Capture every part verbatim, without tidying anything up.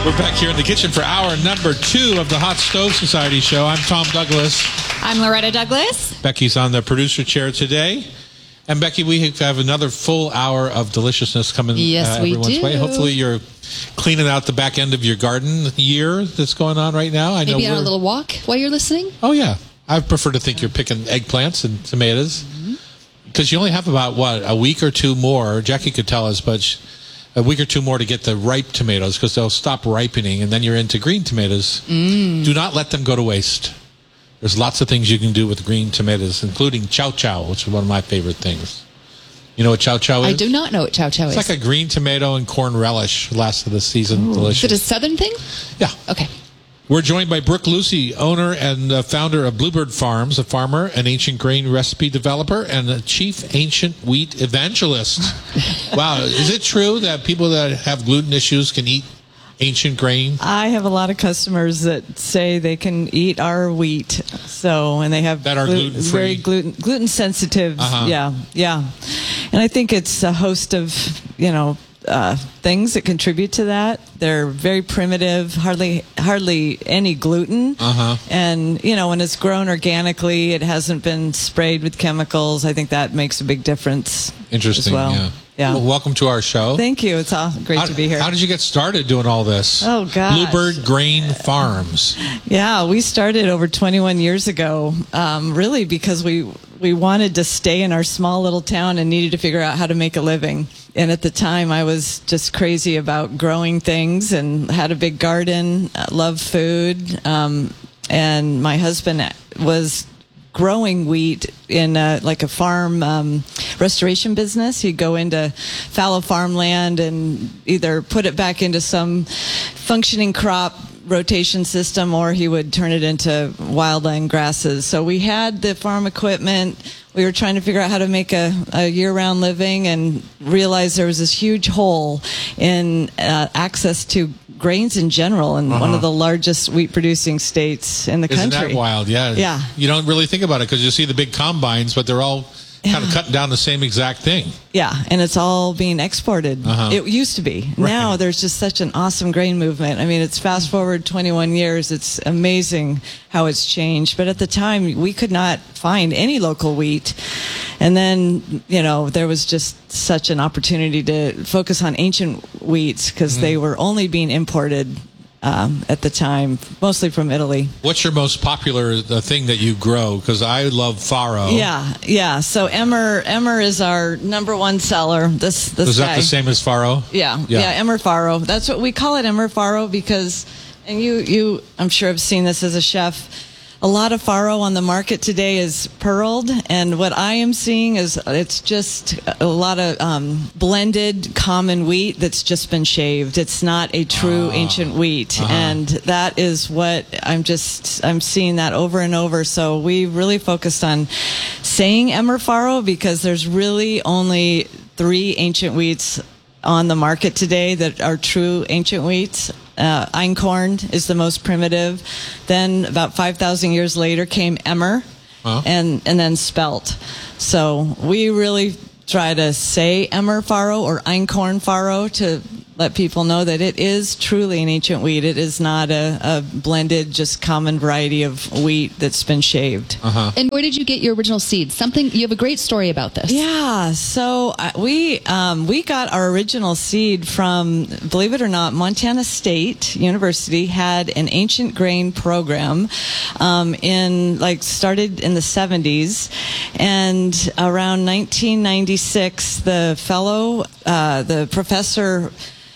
We're back here in the kitchen for hour number two of the Hot Stove Society show. I'm Tom Douglas. I'm Loretta Douglas. Becky's on the producer chair today. And Becky, we have another full hour of deliciousness coming yes, uh, everyone's we do. way. Hopefully you're cleaning out the back end of your garden year that's going on right now. I Maybe know on a little walk while you're listening? Oh, yeah. I prefer to think you're picking eggplants and tomatoes. Because mm-hmm. you only have about, what, a week or two more. Jackie could tell us, but... She, a week or two more to get the ripe tomatoes because they'll stop ripening, and then you're into green tomatoes. Mm. Do not let them go to waste. There's lots of things you can do with green tomatoes, including chow chow, which is one of my favorite things. You know what chow chow is? I do not know what chow chow it's is. It's like a green tomato and corn relish last of the season. Ooh. Delicious. Is it a southern thing? Yeah. Okay. We're joined by Brooke Lucy, owner and uh, founder of Bluebird Farms, a farmer, an ancient grain recipe developer, and a chief ancient wheat evangelist. Wow. Is it true that people that have gluten issues can eat ancient grain? I have a lot of customers that say they can eat our wheat. So, and they have that are glu- gluten-free. very gluten gluten sensitive. Uh-huh. Yeah. Yeah. And I think it's a host of, you know, Uh, things that contribute to that. They're very primitive, hardly hardly any gluten. Uh-huh. And, you know, when it's grown organically, it hasn't been sprayed with chemicals. I think that makes a big difference. Interesting, as well. yeah. Yeah. Well, welcome to our show. Thank you. It's all great how, to be here. How did you get started doing all this? Oh, gosh. Bluebird Grain Farms. Yeah, we started over twenty-one years ago, um, really because we we wanted to stay in our small little town and needed to figure out how to make a living. And at the time, I was just crazy about growing things and had a big garden, uh, loved food. Um, and my husband was growing wheat in a, like a farm um, restoration business. He'd go into fallow farmland and either put it back into some functioning crop rotation system, or he would turn it into wildland grasses. So we had the farm equipment. We were trying to figure out how to make a, a year-round living and realized there was this huge hole in uh, access to grains in general in uh-huh. one of the largest wheat-producing states in the Isn't country. Isn't that wild? Yeah. Yeah. You don't really think about it because you see the big combines, but they're all kind of cutting down the same exact thing. Yeah, and it's all being exported. Uh-huh. It used to be. Right. Now there's just such an awesome grain movement. I mean, it's fast forward twenty-one years. It's amazing how it's changed. But at the time, we could not find any local wheat. And then, you know, there was just such an opportunity to focus on ancient wheats because mm-hmm. they were only being imported Um, at the time, mostly from Italy. What's your most popular the thing that you grow? Because I love farro. Yeah, yeah. So Emmer, Emmer is our number one seller. This, this is that guy. the same as farro? Yeah, yeah, yeah. Emmer farro. That's what we call it, Emmer farro, because, and you, you, I'm sure have seen this as a chef. A lot of farro on the market today is pearled, and what I am seeing is it's just a lot of um, blended common wheat that's just been shaved. It's not a true uh, ancient wheat, uh-huh. and that is what I'm just I'm seeing that over and over. So we really focused on saying Emmer farro because there's really only three ancient wheats on the market today that are true ancient wheats. Uh, einkorn is the most primitive. Then about five thousand years later came Emmer, huh? and and then spelt. So we really try to say Emmer farro or einkorn farro to let people know that it is truly an ancient wheat. It is not a, a blended, just common variety of wheat that's been shaved. Uh-huh. And where did you get your original seeds? Something you have a great story about this. Yeah, so uh, we um, we got our original seed from, believe it or not, Montana State University had an ancient grain program um, in like started in the seventies, and around nineteen ninety-six, the fellow, uh, the professor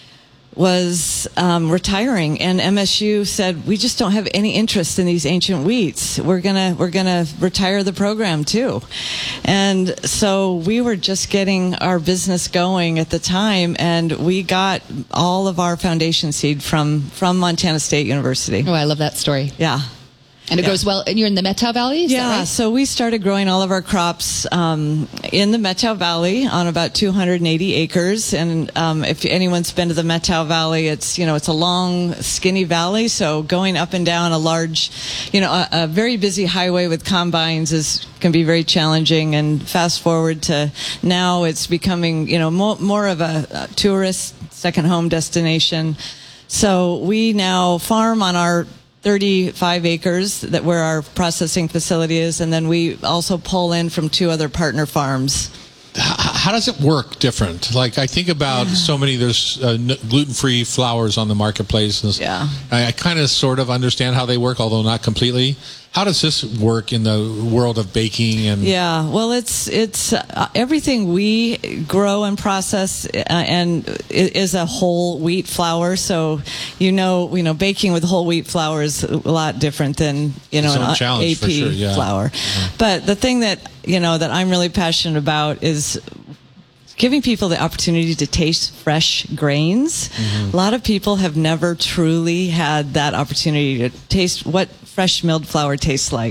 was um, retiring, and M S U said, we just don't have any interest in these ancient wheats. We're gonna we're gonna retire the program too. And so we were just getting our business going at the time, and we got all of our foundation seed from from Montana State University. Oh, I love that story. Yeah. And it yeah. goes well. And you're in the Methow Valley? Is yeah, that right? So we started growing all of our crops um, in the Methow Valley on about two hundred eighty acres. And um, if anyone's been to the Methow Valley, it's, you know, it's a long, skinny valley. So going up and down a large, you know, a, a very busy highway with combines is can be very challenging. And fast forward to now, it's becoming, you know, more, more of a, a tourist second home destination. So we now farm on our thirty-five acres that where our processing facility is, and then we also pull in from two other partner farms. How does it work different? Like, I think about so many, there's uh, n- gluten-free flours on the marketplace. And Yeah. I, I kind of sort of understand how they work, although not completely. How does this work in the world of baking? And Yeah, well, it's it's uh, everything we grow and process, uh, and i- is a whole wheat flour. So, you know, you know, baking with whole wheat flour is a lot different than you know Its own an challenge, A for P sure, yeah. flour. But the thing that you know that I'm really passionate about is giving people the opportunity to taste fresh grains. A lot of people have never truly had that opportunity to taste what fresh milled flour tastes like.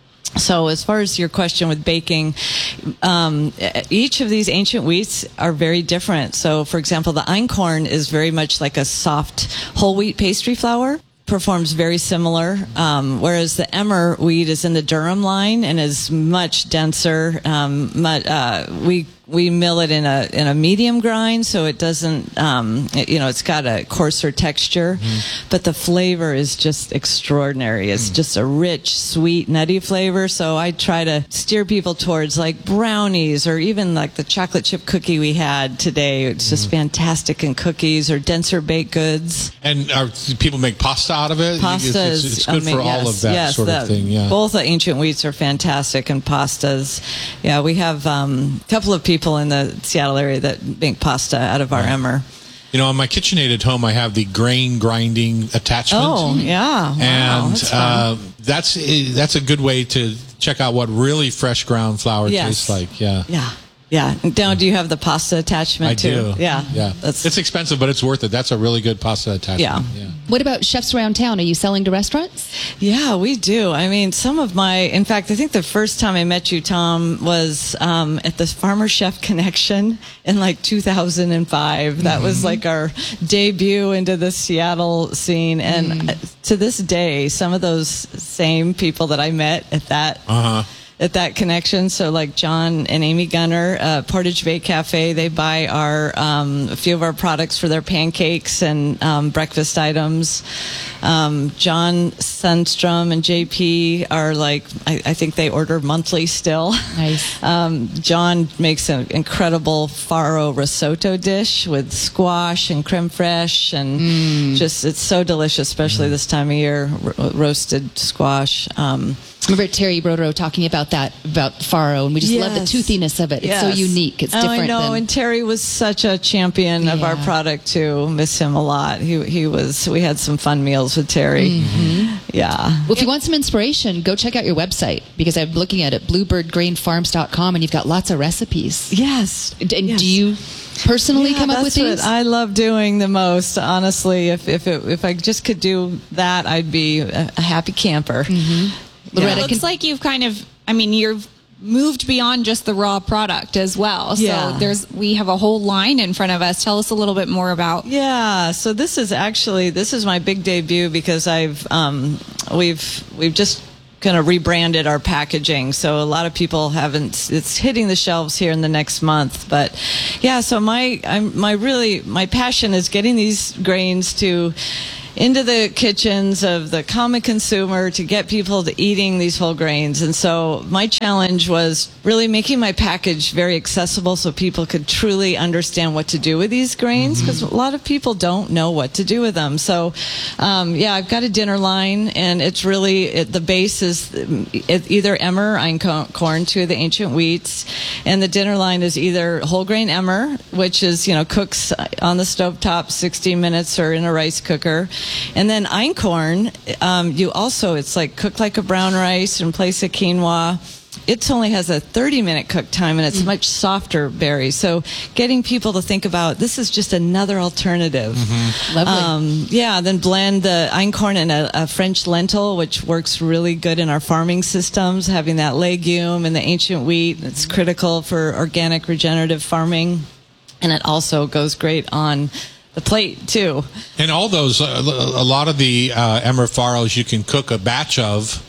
So as far as your question with baking, um, each of these ancient wheats are very different. So, for example, the einkorn is very much like a soft whole wheat pastry flour. Performs very similar, um, whereas the emmer wheat is in the Durham line and is much denser. Um, much, uh, we we mill it in a in a medium grind, so it doesn't, um, it- you know, it's got a coarser texture, but the flavor is just extraordinary. It's just a rich, sweet, nutty flavor. So I try to steer people towards like brownies or even like the chocolate chip cookie we had today. It's just fantastic in cookies or denser baked goods. and are, do people make pasta out of it? Pasta it's, it's, is it's good I mean, for all yes, of that yes, sort the- of thing. Yeah. Both the ancient wheats are fantastic, and pastas. Yeah, we have um, a couple of people in the Seattle area that make pasta out of our emmer. You know, on my KitchenAid at home, I have the grain grinding attachment. Oh, yeah. Wow, and that's fun. uh, that's that's a good way to check out what really fresh ground flour Yes. tastes like. Yeah. Yeah. Yeah. Now, do you have the pasta attachment I too? do. Yeah. Yeah. That's, It's expensive, but it's worth it. That's a really good pasta attachment. Yeah. What about chefs around town? Are you selling to restaurants? yeah, we do. I mean, some of my, in fact, I think the first time I met you, Tom, was um, at the Farmer Chef Connection in like two thousand five. That was like our debut into the Seattle scene. And uh to this day, some of those same people that I met at that Uh-huh. at that connection. So like John and Amy Gunner, uh, Portage Bay Cafe, they buy our, um, a few of our products for their pancakes and, um, breakfast items. Um, John Sundstrom and J P are like, I, I think they order monthly still. Nice. Um, John makes an incredible farro risotto dish with squash and creme fraiche, and just, it's so delicious, especially this time of year, ro- roasted squash. Um, Remember Terry Brodero talking about that, about farro, and we just love the Yes. toothiness of it. It's so Yes. unique. It's Oh, different I know, than... and Terry was such a champion of our Yeah. product too. Miss him a lot. He he was. We had some fun meals with Terry. Mm-hmm. Yeah. Well, if you want some inspiration, go check out your website, because I'm looking at it, bluebird grain farms dot com, and you've got lots of recipes. Yes. And Yes. do you personally Yeah, come up with that's these? what I love doing the most. Honestly, if if it, if I just could do that, I'd be a, a happy camper. Loretta, It looks can- like you've kind of, I mean, you've moved beyond just the raw product as well. Yeah. So there's, we have a whole line in front of us. Tell us a little bit more about. Yeah, so this is actually this is my big debut because I've um, we've we've just kind of rebranded our packaging. So a lot of people haven't. It's hitting the shelves here in the next month. But yeah, so my I'm, my really my passion is getting these grains to into the kitchens of the common consumer to get people to eating these whole grains. And so my challenge was really making my package very accessible so people could truly understand what to do with these grains, because a lot of people don't know what to do with them. So, um, yeah, I've got a dinner line, and it's really, it, the base is it, either emmer, einkorn, two of the ancient wheats, and the dinner line is either whole grain emmer, which is, you know, cooks on the stovetop sixty minutes or in a rice cooker. And then einkorn, um, you also, it's like cooked like a brown rice in place of quinoa. It only has a thirty minute cook time, and it's Mm. much softer berry. So getting people to think about this is just another alternative. Lovely. Um, yeah, then blend the einkorn in a, a French lentil, which works really good in our farming systems, having that legume and the ancient wheat. It's critical for organic regenerative farming. And it also goes great on the plate too. And all those, uh, a lot of the uh, emmer farros you can cook a batch of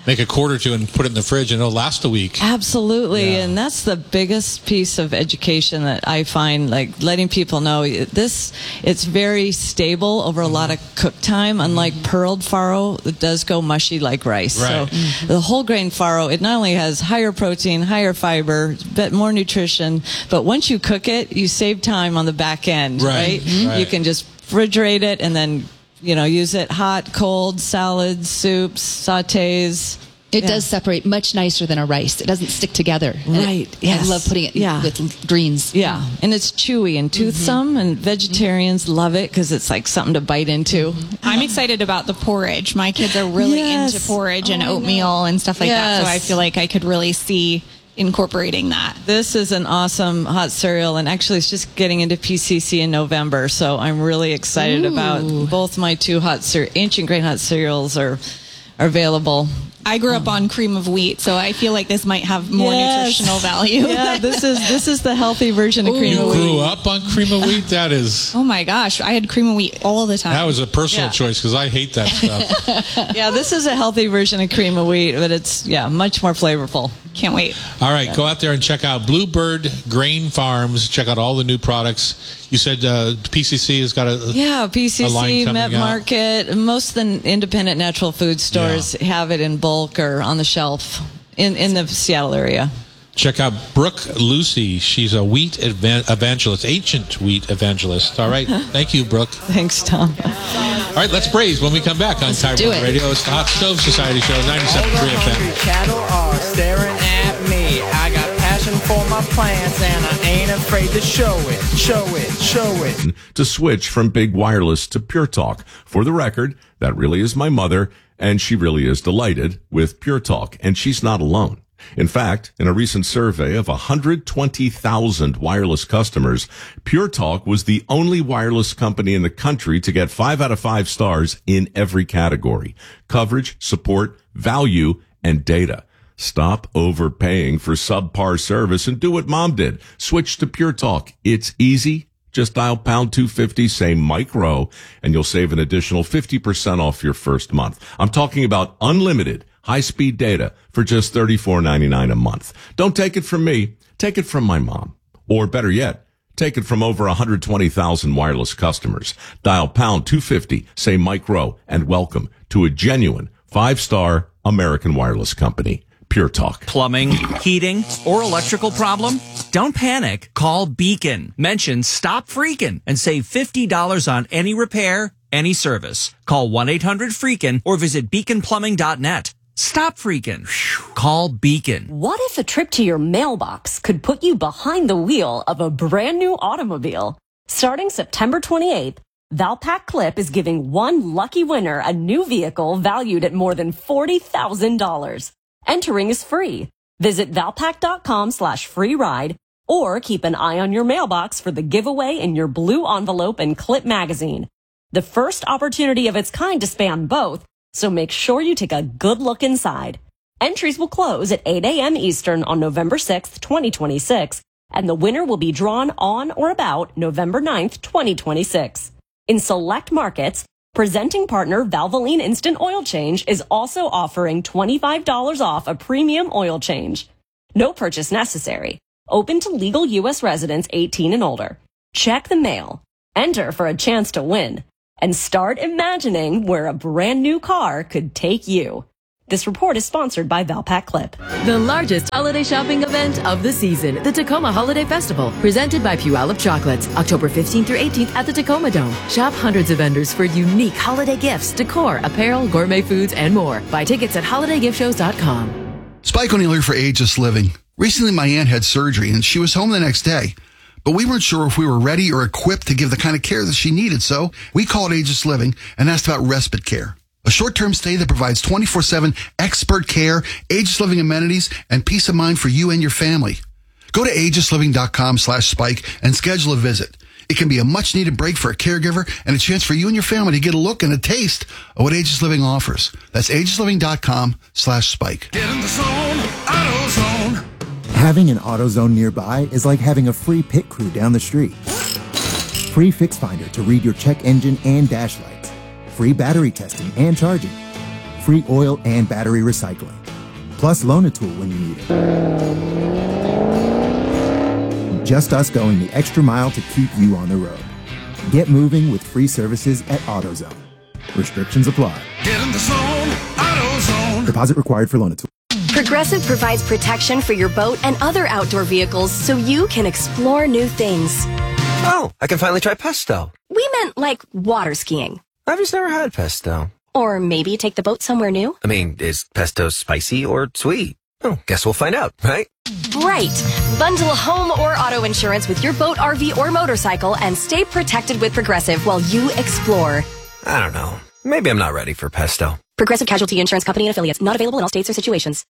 make a quart or two and put it in the fridge, and it'll last a week. Absolutely. Yeah. And that's the biggest piece of education that I find, like letting people know this, it's very stable over a lot of cook time, unlike pearled farro that does go mushy like rice. Right. So the whole grain farro, it not only has higher protein, higher fiber, but more nutrition, but once you cook it, you save time on the back end, Right. right? Mm-hmm. Right. You can just refrigerate it and then, you know, use it hot, cold, salads, soups, sautés. It Yeah. does separate much nicer than a rice. It doesn't stick together. And it- Right, yes. I love putting it Yeah. with greens. Yeah, and it's chewy and toothsome, and vegetarians love it because it's like something to bite into. I'm excited about the porridge. My kids are really Yes. into porridge and Oh, I know. oatmeal and stuff like that. So Yes. I feel like I could really see incorporating that. This is an awesome hot cereal, and actually it's just getting into P C C in November, so I'm really excited Ooh. about both my two hot cere- ancient grain hot cereals are, are available. I grew up on cream of wheat, so I feel like this might have more Yes. nutritional value. Yeah, this is this is the healthy version of cream You of grew wheat. up on cream of wheat? That is... Oh my gosh, I had cream of wheat all the time. That was a personal Yeah. choice because I hate that stuff. Yeah, this is a healthy version of cream of wheat, but it's yeah much more flavorful. Can't wait. All right, go out there and check out Bluebird Grain Farms. Check out all the new products. You said uh, P C C has got a Yeah, P C a line C, coming Met out. Market, most of the independent natural food stores Yeah. have it in bulk or on the shelf in, in the Seattle area. Check out Brooke Lucy. She's a wheat evan- evangelist, ancient wheat evangelist. All right, thank you, Brooke. Thanks, Tom. All right, let's praise when we come back on Tyrone do it. Radio. It's the Hot Stove Society Show, ninety-seven point three F M. Cattle are staring at me. I got passion for my plants and I ain't afraid to show it, show it, show it. To switch from big wireless to Pure Talk. For the record, that really is my mother, and she really is delighted with Pure Talk, and she's not alone. In fact, in a recent survey of one hundred twenty thousand wireless customers, Pure Talk was the only wireless company in the country to get five out of five stars in every category: coverage, support, value, and data. Stop overpaying for subpar service and do what Mom did. Switch to Pure Talk. It's easy. Just dial pound two fifty, say Mike Rowe, and you'll save an additional fifty percent off your first month. I'm talking about unlimited high-speed data for just thirty-four ninety-nine a month. Don't take it from me. Take it from my mom. Or better yet, take it from over one hundred twenty thousand wireless customers. Dial pound two fifty, say Mike Rowe, and welcome to a genuine five-star American wireless company. Pure Talk. Plumbing, heating, or electrical problem? Don't panic. Call Beacon. Mention Stop Freakin' and save fifty dollars on any repair, any service. Call one eight hundred freakin' or visit beacon plumbing dot net. Stop freaking. Call Beacon. What if a trip to your mailbox could put you behind the wheel of a brand new automobile? Starting September twenty-eighth, Valpak Clip is giving one lucky winner a new vehicle valued at more than forty thousand dollars. Entering is free. Visit valpak.com slash free ride or keep an eye on your mailbox for the giveaway in your blue envelope and Clip magazine. The first opportunity of its kind to span both, so make sure you take a good look inside. Entries will close at eight a.m. Eastern on November sixth, twenty twenty-six, and the winner will be drawn on or about November ninth, twenty twenty-six. In select markets, presenting partner Valvoline Instant Oil Change is also offering twenty-five dollars off a premium oil change. No purchase necessary. Open to legal U S residents eighteen and older. Check the mail. Enter for a chance to win. And start imagining where a brand new car could take you. This report is sponsored by Valpak Clip. The largest holiday shopping event of the season, the Tacoma Holiday Festival, presented by Puyallup Chocolates, October fifteenth through eighteenth at the Tacoma Dome. Shop hundreds of vendors for unique holiday gifts, decor, apparel, gourmet foods, and more. Buy tickets at holiday gift shows dot com. Spike O'Neill here for Ageless Living. Recently, my aunt had surgery and she was home the next day. But we weren't sure if we were ready or equipped to give the kind of care that she needed, so we called Ageless Living and asked about respite care. A short-term stay that provides twenty-four seven expert care, Ageless Living amenities, and peace of mind for you and your family. Go to ageless living dot com slash spike and schedule a visit. It can be a much-needed break for a caregiver and a chance for you and your family to get a look and a taste of what Ageless Living offers. That's ageless living dot com slash spike. Get in the zone, AutoZone. Having an AutoZone nearby is like having a free pit crew down the street. Free Fix Finder to read your check engine and dash lights. Free battery testing and charging. free oil and battery recycling. Plus Loan-A-Tool when you need it. Just us going the extra mile to keep you on the road. Get moving with free services at AutoZone. Restrictions apply. Get in the zone, AutoZone. Deposit required for Loan-A-Tool. Progressive provides protection for your boat and other outdoor vehicles so you can explore new things. Oh, I can finally try pesto. We meant like water skiing. I've just never had pesto. Or maybe take the boat somewhere new. I mean, is pesto spicy or sweet? Oh, guess we'll find out, right? Right. Bundle home or auto insurance with your boat, R V, or motorcycle and stay protected with Progressive while you explore. I don't know. Maybe I'm not ready for pesto. Progressive Casualty Insurance Company and Affiliates. Not available in all states or situations.